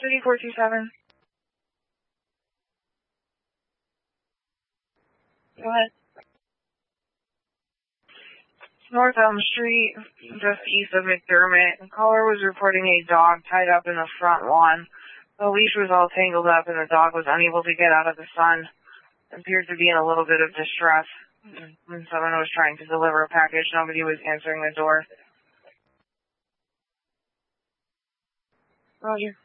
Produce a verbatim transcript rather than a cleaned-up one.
City four two seven. Go ahead. North Elm Street, just east of McDermott. The caller was reporting a dog tied up in the front lawn. The leash was all tangled up and the dog was unable to get out of the sun. It appeared to be in a little bit of distress. When someone was trying to deliver a package, nobody was answering the door. Roger.